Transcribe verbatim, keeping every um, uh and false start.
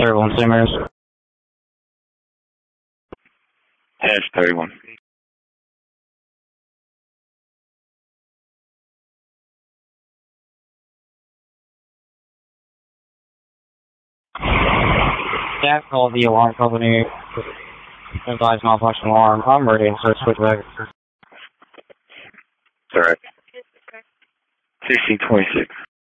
thirty-one, Saint Mary's. Hash thirty-one. Yeah, call the alarm company. Advise malfunction alarm. I'm ready, so switch back. It's alright. sixteen twenty-six.